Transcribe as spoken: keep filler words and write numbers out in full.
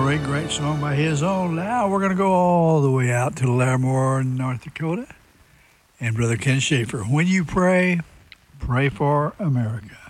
great, great song by his own. Now we're going to go all the way out to Larimore, North Dakota. And Brother Ken Schaefer, when you pray, pray for America.